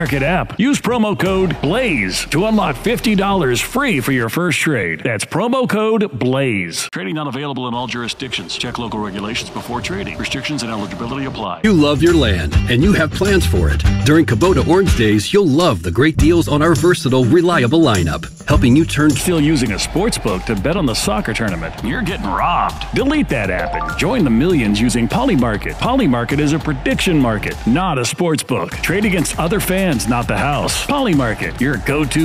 Market app. Use promo code BLAZE to unlock $50 free for your first trade. That's promo code BLAZE. Trading not available in all jurisdictions. Check local regulations before trading. Restrictions and eligibility apply. You love your land, and you have plans for it. During Kubota Orange Days, you'll love the great deals on our versatile, reliable lineup, helping you turn... Still using a sports book to bet on the soccer tournament? You're getting robbed. Delete that app and join the millions using Polymarket. Polymarket is a prediction market, not a sports book. Trade against other fans, not the house. Polymarket, your go-to